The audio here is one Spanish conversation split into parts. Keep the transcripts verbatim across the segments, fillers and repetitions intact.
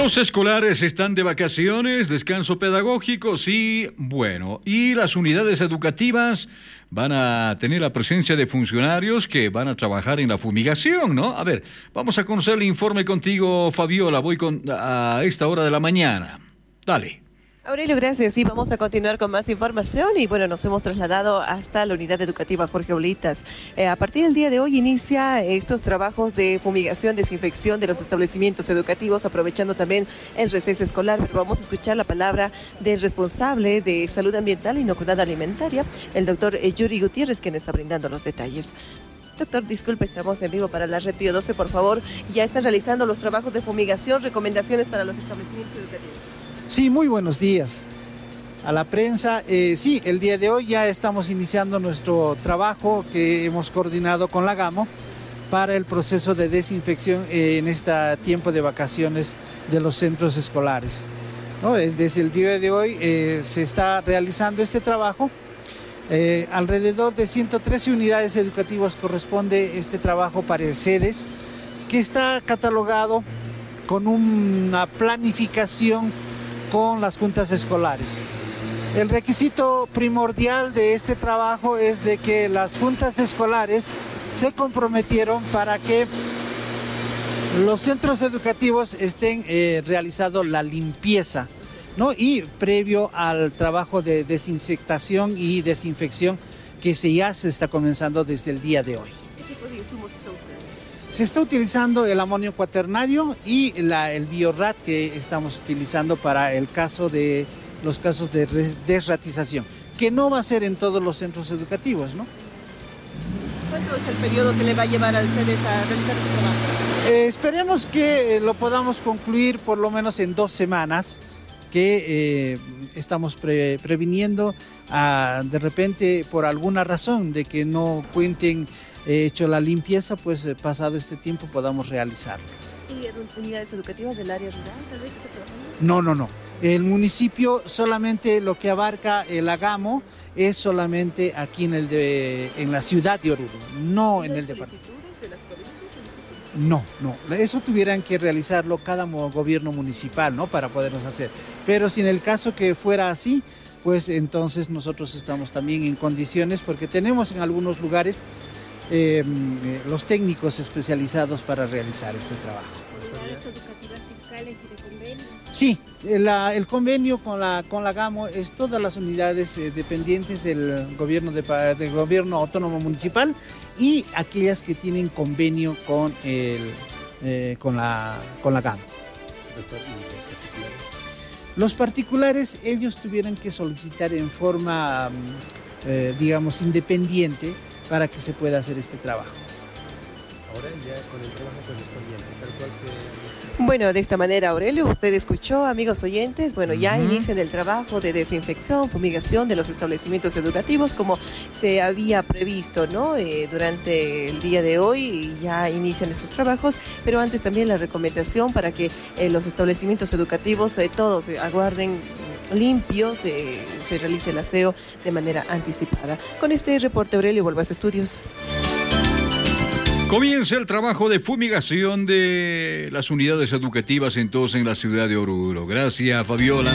Los escolares están de vacaciones, descanso pedagógico, sí, bueno, y las unidades educativas van a tener la presencia de funcionarios que van a trabajar en la fumigación, ¿no? A ver, vamos a conocer el informe contigo, Fabiola, voy con, a esta hora de la mañana. Dale. Aurelio, gracias. Sí, vamos a continuar con más información y bueno, nos hemos trasladado hasta la unidad educativa Jorge Oblitas. Eh, a partir del día de hoy inicia estos trabajos de fumigación, desinfección de los establecimientos educativos, aprovechando también el receso escolar, pero vamos a escuchar la palabra del responsable de salud ambiental e inocuidad alimentaria, el doctor Yuri Gutiérrez, quien está brindando los detalles. Doctor, disculpe, estamos en vivo para la Red Pío doce, por favor. Ya están realizando los trabajos de fumigación, recomendaciones para los establecimientos educativos. Sí, muy buenos días a la prensa. Eh, sí, el día de hoy ya estamos iniciando nuestro trabajo que hemos coordinado con la GAMO para el proceso de desinfección eh, en este tiempo de vacaciones de los centros escolares, ¿no? Desde el día de hoy eh, se está realizando este trabajo. Eh, alrededor de ciento trece unidades educativas corresponde este trabajo para el CEDES, que está catalogado con una planificación con las juntas escolares. El requisito primordial de este trabajo es de que las juntas escolares se comprometieron para que los centros educativos estén eh, realizando la limpieza, ¿no? Y previo al trabajo de desinsectación y desinfección que se ya se está comenzando desde el día de hoy. ¿Qué tipo de insumos está usando? Se está utilizando el amonio cuaternario y la, el Biorat que estamos utilizando para el caso de los casos de desratización, que no va a ser en todos los centros educativos, ¿no? ¿Cuánto es el periodo que le va a llevar al CEDES a realizar este trabajo? Eh, esperemos que eh, lo podamos concluir por lo menos en dos semanas, que eh, estamos pre previniendo a, de repente por alguna razón de que no cuenten eh, hecho la limpieza, pues eh, pasado este tiempo podamos realizarlo. ¿Y unidades educativas del área rural tal vez está trabajando? No, no, no. El municipio solamente lo que abarca el Agamo es solamente aquí en, el de, en la ciudad de Oruro, no en el departamento. ¿De las provincias? No, no, eso tuvieran que realizarlo cada gobierno municipal, ¿no? Para podernos hacer. Pero si en el caso que fuera así, pues entonces nosotros estamos también en condiciones, porque tenemos en algunos lugares eh, los técnicos especializados para realizar este trabajo. ¿Unidades educativas fiscales y de convenio? Sí, la, el convenio con la, con la GAMO es todas las unidades eh, dependientes del gobierno, de, del gobierno autónomo municipal y aquellas que tienen convenio con, el, eh, con, la, con la GAMO. Los particulares, ellos tuvieron que solicitar en forma, eh, digamos, independiente para que se pueda hacer este trabajo. Ahora ya con el trabajo correspondiente, tal cual se... Bueno, de esta manera, Aurelio, usted escuchó, amigos oyentes, bueno, ya uh-huh. inician el trabajo de desinfección, fumigación de los establecimientos educativos como se había previsto, ¿no? Eh, durante el día de hoy ya inician esos trabajos, pero antes también la recomendación para que eh, los establecimientos educativos eh, todos eh, aguarden limpios, eh, se realice el aseo de manera anticipada. Con este reporte, Aurelio, vuelvo a sus estudios. Comienza el trabajo de fumigación de las unidades educativas entonces en la ciudad de Oruro. Gracias, Fabiola.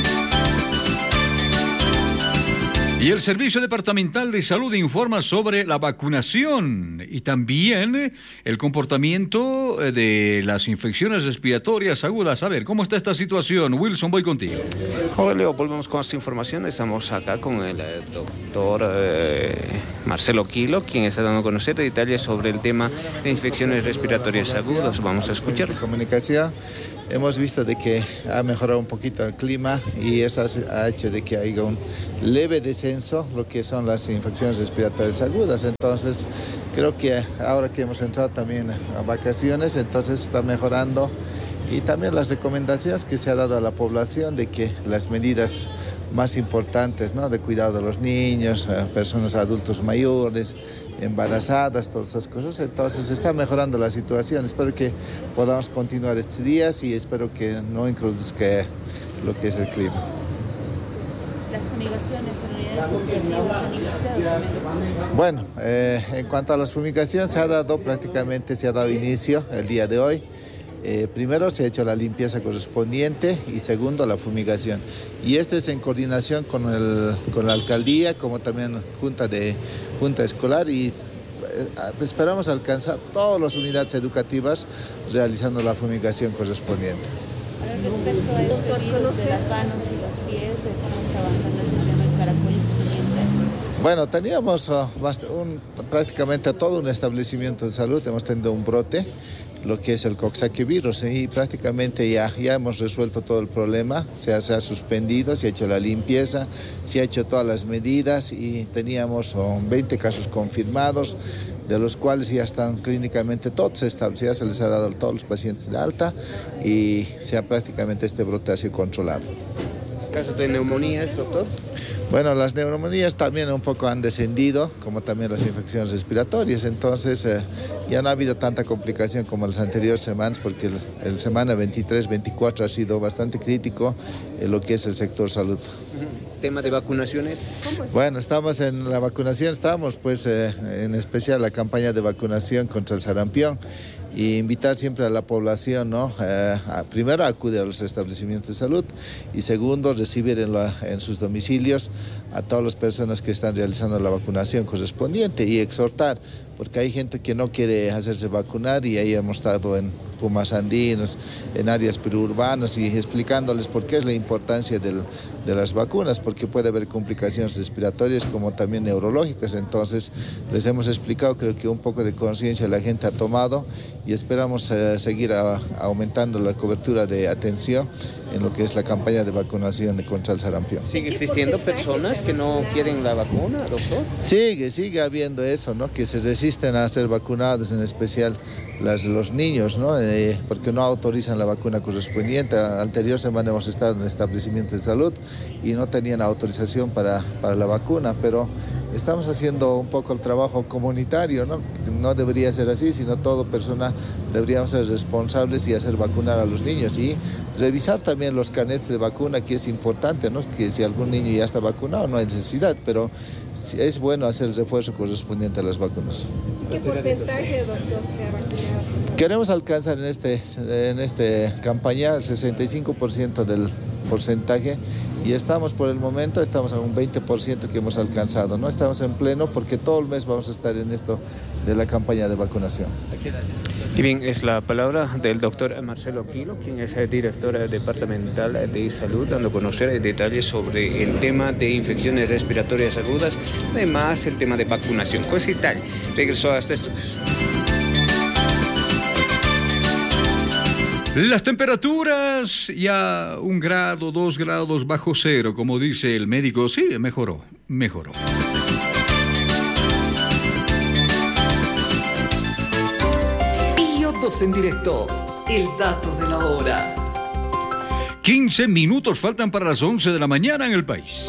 Y el Servicio Departamental de Salud informa sobre la vacunación y también el comportamiento de las infecciones respiratorias agudas. A ver, ¿cómo está esta situación? Wilson, voy contigo. Hola, Leo, volvemos con esta información. Estamos acá con el doctor eh, Marcelo Quilo, quien está dando a conocer detalles sobre el tema de infecciones respiratorias agudas. Vamos a escuchar. Comunicación. Hemos visto de que ha mejorado un poquito el clima y eso ha hecho de que haya un leve descenso lo que son las infecciones respiratorias agudas. Entonces creo que ahora que hemos entrado también a vacaciones, entonces está mejorando. Y también las recomendaciones que se ha dado a la población de que las medidas más importantes, ¿no? De cuidado de los niños, personas adultos mayores, embarazadas, todas esas cosas. Entonces está mejorando la situación. Espero que podamos continuar estos días y espero que no introduzca lo que es el clima. Las fumigaciones en unidades educativas han iniciado también. Bueno, eh, en cuanto a las fumigaciones se ha dado prácticamente, se ha dado inicio el día de hoy. Eh, primero se ha hecho la limpieza correspondiente y segundo la fumigación. Y este es en coordinación con, el, con la alcaldía, como también junta, de, junta escolar, y eh, esperamos alcanzar todas las unidades educativas realizando la fumigación correspondiente. Ahora, respecto a este virus de las manos y los pies, ¿cómo está avanzando ese tema en Caracol y sus casos? Bueno, teníamos uh, un, prácticamente a todo un establecimiento de salud, hemos tenido un brote, lo que es el coxsackie-virus, y prácticamente ya, ya hemos resuelto todo el problema, se ha, se ha suspendido, se ha hecho la limpieza, se ha hecho todas las medidas y teníamos uh, veinte casos confirmados, de los cuales ya están clínicamente todos establecidos, se les ha dado a todos los pacientes de alta y se ha prácticamente este brote ha sido controlado. ¿Casos de neumonías, doctor? Bueno, las neumonías también un poco han descendido, como también las infecciones respiratorias, entonces eh, ya no ha habido tanta complicación como las anteriores semanas, porque el, el semana veintitrés veinticuatro ha sido bastante crítico en lo que es el sector salud. ¿Tema de vacunaciones? Bueno, estamos en la vacunación, estamos pues eh, en especial la campaña de vacunación contra el sarampión, y invitar siempre a la población, ¿no? Eh, a, primero, a acudir a los establecimientos de salud y segundo, recibir en, la, en sus domicilios a todas las personas que están realizando la vacunación correspondiente y exhortar, porque hay gente que no quiere hacerse vacunar y ahí hemos estado en Pumas Andinos, en áreas periurbanas y explicándoles por qué es la importancia del, de las vacunas, porque puede haber complicaciones respiratorias como también neurológicas. Entonces les hemos explicado, creo que un poco de conciencia la gente ha tomado y esperamos eh, seguir a, aumentando la cobertura de atención en lo que es la campaña de vacunación de contra el sarampión. ¿Sigue existiendo personas que no quieren la vacuna, doctor? Sigue, sigue habiendo eso, ¿no? Que se resisten a ser vacunados, en especial las, los niños, ¿no? Eh, porque no autorizan la vacuna correspondiente. Anterior semana hemos estado en establecimientos de salud y no tenían autorización para, para la vacuna, pero estamos haciendo un poco el trabajo comunitario, ¿no? No debería ser así, sino toda persona deberíamos ser responsables y hacer vacunar a los niños y revisar también los carnets de vacuna, que es importante, ¿no? Que si algún niño ya está vacunado no hay necesidad, pero es bueno hacer el refuerzo correspondiente a las vacunas. ¿Qué porcentaje, doctor, se ha vacunado? Queremos alcanzar en este en esta campaña el sesenta y cinco por ciento del porcentaje y estamos por el momento, estamos a un veinte por ciento que hemos alcanzado, ¿no? Estamos en pleno porque todo el mes vamos a estar en esto de la campaña de vacunación. Y bien, es la palabra del doctor Marcelo Quilo, quien es el director departamental de salud, dando a conocer detalles sobre el tema de infecciones respiratorias agudas, además el tema de vacunación. Pues y tal, regresó hasta estudios. Las temperaturas ya un grado, dos grados bajo cero, como dice el médico. Sí, mejoró, mejoró. Pío dos en directo, el dato de la hora. quince minutos faltan para las once de la mañana en el país.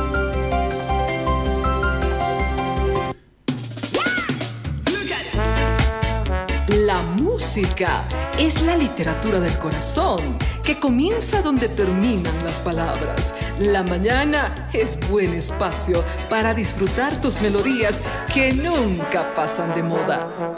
La música es la literatura del corazón, que comienza donde terminan las palabras. La mañana es buen espacio para disfrutar tus melodías que nunca pasan de moda.